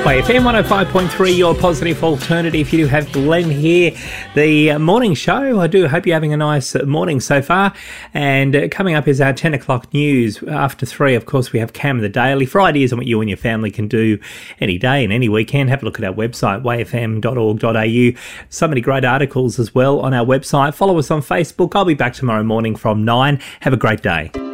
FM 105.3, your positive alternative. You do have Glenn here, the morning show. I do hope you're having a nice morning so far. And coming up is our 10 o'clock news. After 3, of course, we have Cam the Daily for ideas on what you and your family can do any day and any weekend. Have a look at our website, wayfm.org.au. So many great articles as well on our website. Follow us on Facebook. I'll be back tomorrow morning from 9. Have a great day.